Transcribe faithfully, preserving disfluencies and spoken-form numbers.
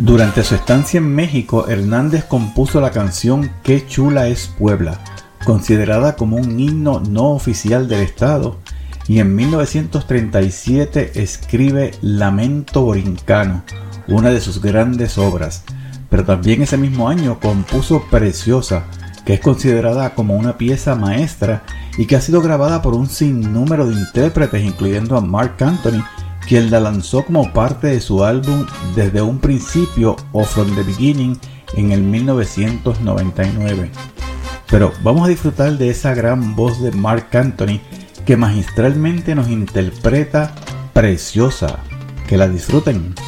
Durante su estancia en México, Hernández compuso la canción Qué chula es Puebla, considerada como un himno no oficial del estado, y en mil novecientos treinta y siete escribe Lamento Borincano, una de sus grandes obras, pero también ese mismo año compuso Preciosa, que es considerada como una pieza maestra y que ha sido grabada por un sinnúmero de intérpretes, incluyendo a Marc Anthony, quien la lanzó como parte de su álbum Desde un Principio o From the Beginning en el mil novecientos noventa y nueve. Pero vamos a disfrutar de esa gran voz de Marc Anthony que magistralmente nos interpreta Preciosa. Que la disfruten.